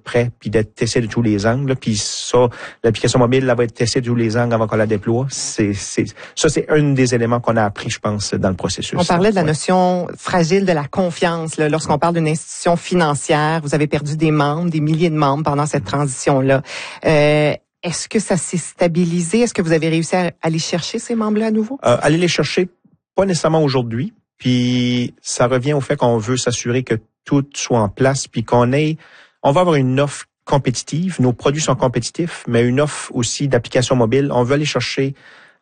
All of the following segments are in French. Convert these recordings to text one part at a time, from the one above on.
prêt puis d'être testé de tous les angles. Là, puis ça, l'application mobile, là, va être testée de tous les angles avant qu'on la déploie. C'est un des éléments qu'on a appris, je pense, dans le processus. On parlait de la notion fragile de la confiance. Là, lorsqu'on parle d'une institution financière, vous avez perdu des membres, des milliers de membres pendant cette transition-là. Est-ce que ça s'est stabilisé? Est-ce que vous avez réussi à aller chercher ces membres-là à nouveau? Aller les chercher, pas nécessairement aujourd'hui. Puis ça revient au fait qu'on veut s'assurer que tout soit en place, puis on va avoir une offre compétitive. Nos produits sont compétitifs, mais une offre aussi d'applications mobiles. On veut aller chercher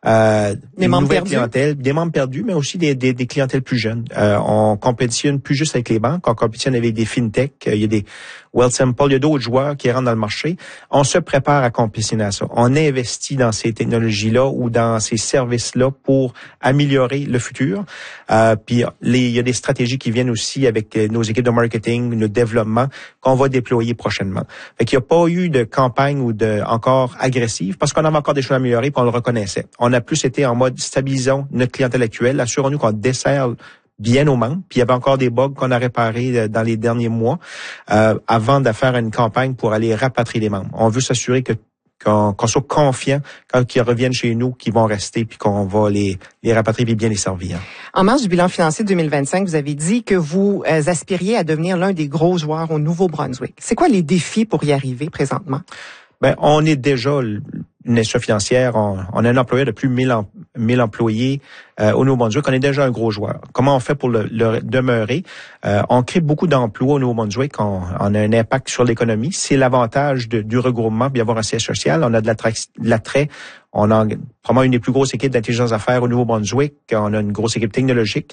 des membres perdus, des membres perdus, mais aussi des clientèles plus jeunes. On compétitionne plus juste avec les banques, on compétitionne avec des fintechs, il y a des Wealthsimple, il y a d'autres joueurs qui rentrent dans le marché. On se prépare à compétitionner à ça. On investit dans ces technologies-là ou dans ces services-là pour améliorer le futur. Puis il y a des stratégies qui viennent aussi avec nos équipes de marketing, le développement qu'on va déployer prochainement. Fait qu'il n'y a pas eu de campagne ou encore agressive parce qu'on avait encore des choses à améliorer puis on le reconnaissait. On a plus été en mode stabilisons notre clientèle actuelle, assurons-nous qu'on dessert bien nos membres, puis il y avait encore des bugs qu'on a réparés dans les derniers mois avant de faire une campagne pour aller rapatrier les membres. On veut s'assurer qu'on soit confiant quand ils reviennent chez nous, qu'ils vont rester puis qu'on va les rapatrier et bien les servir. En marge du bilan financier 2025, vous avez dit que vous aspiriez à devenir l'un des gros joueurs au Nouveau-Brunswick. C'est quoi les défis pour y arriver présentement? Ben, on est déjà une institution financière. On a un employeur de plus de 1000 employés au Nouveau-Brunswick. On est déjà un gros joueur. Comment on fait pour le demeurer? On crée beaucoup d'emplois au Nouveau-Brunswick. On a un impact sur l'économie. C'est l'avantage du regroupement, puis avoir un siège social. On a de l'attrait. On a probablement une des plus grosses équipes d'intelligence d'affaires au Nouveau-Brunswick. On a une grosse équipe technologique.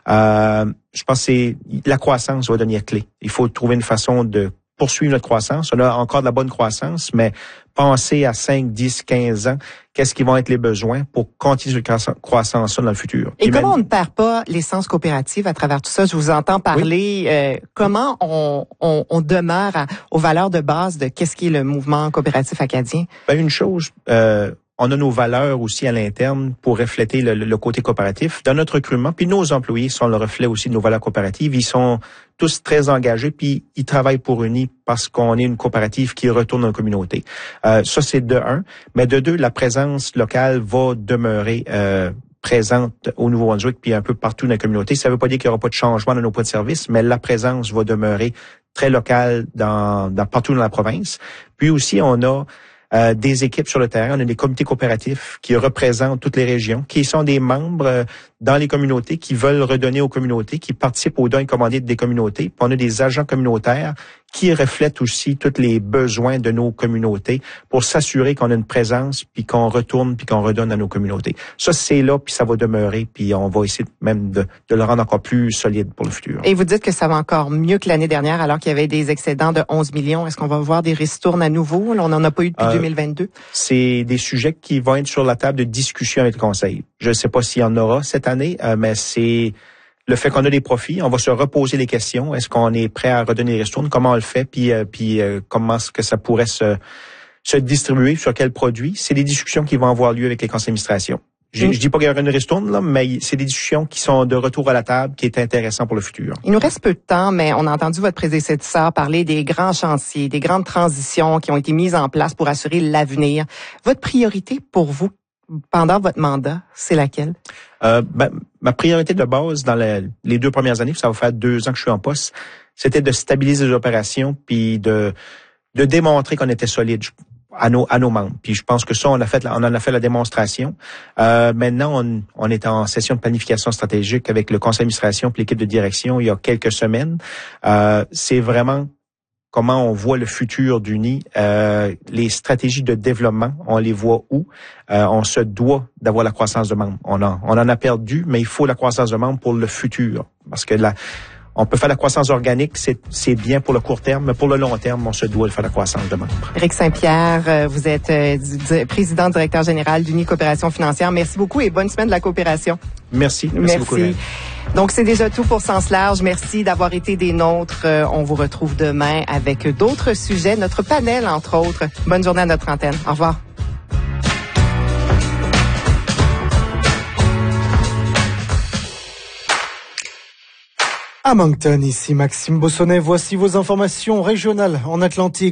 Je pense que la croissance va devenir clé. Il faut trouver une façon de poursuivre notre croissance. On a encore de la bonne croissance, mais penser à 5, 10, 15 ans, qu'est-ce qui vont être les besoins pour continuer cette croissance dans le futur. Et comment on ne perd pas l'essence coopérative à travers tout ça? Je vous entends parler. Comment on demeure aux valeurs de base de qu'est-ce qui est le mouvement coopératif acadien? Ben, une chose, on a nos valeurs aussi à l'interne pour refléter le côté coopératif dans notre recrutement. Puis nos employés sont le reflet aussi de nos valeurs coopératives. Ils sont tous très engagés, puis ils travaillent pour Uni parce qu'on est une coopérative qui retourne dans la communauté. Ça, c'est de un. Mais de deux, la présence locale va demeurer présente au Nouveau-Brunswick puis un peu partout dans la communauté. Ça ne veut pas dire qu'il n'y aura pas de changement dans nos points de service, mais la présence va demeurer très locale dans partout dans la province. Puis aussi, on a des équipes sur le terrain. On a des comités coopératifs qui représentent toutes les régions, qui sont des membres dans les communautés, qui veulent redonner aux communautés, qui participent aux dons et commandites des communautés. Puis on a des agents communautaires qui reflètent aussi tous les besoins de nos communautés pour s'assurer qu'on a une présence, puis qu'on retourne, puis qu'on redonne à nos communautés. Ça, c'est là, puis ça va demeurer, puis on va essayer même de le rendre encore plus solide pour le futur. Et vous dites que ça va encore mieux que l'année dernière, alors qu'il y avait des excédents de 11 millions. Est-ce qu'on va voir des ristournes à nouveau? Là, on n'en a pas eu depuis 2022. C'est des sujets qui vont être sur la table de discussion avec le Conseil. Je ne sais pas s'il y en aura cette année, mais c'est le fait qu'on a des profits, on va se reposer les questions. Est-ce qu'on est prêt à redonner les ristournes? Comment on le fait? Puis comment est-ce que ça pourrait se distribuer? Sur quels produits? C'est des discussions qui vont avoir lieu avec les conseils d'administration. Je dis pas qu'il y aura une ristourne, là, mais c'est des discussions qui sont de retour à la table, qui est intéressant pour le futur. Il nous reste peu de temps, mais on a entendu votre prédécesseur parler des grands chantiers, des grandes transitions qui ont été mises en place pour assurer l'avenir. Votre priorité pour vous, pendant votre mandat, c'est laquelle? Ma priorité de base dans les 2 premières années, ça va faire 2 ans que je suis en poste, c'était de stabiliser les opérations puis de démontrer qu'on était solide à nos membres. Puis je pense que ça, on en a fait la démonstration. Maintenant, on est en session de planification stratégique avec le conseil d'administration et l'équipe de direction il y a quelques semaines. C'est vraiment comment on voit le futur d'Uni, les stratégies de développement, on les voit où. On se doit d'avoir la croissance de membres. On en a perdu, mais il faut la croissance de membres pour le futur. Parce que on peut faire la croissance organique, c'est bien pour le court terme, mais pour le long terme, on se doit de faire la croissance de membres. Éric Saint-Pierre, vous êtes président directeur général d'Uni Coopération Financière. Merci beaucoup et bonne semaine de la coopération. Merci beaucoup. Donc, c'est déjà tout pour Sens Large. Merci d'avoir été des nôtres. On vous retrouve demain avec d'autres sujets, notre panel, entre autres. Bonne journée à notre antenne. Au revoir. À Moncton, ici Maxime Bossonnet. Voici vos informations régionales en Atlantique.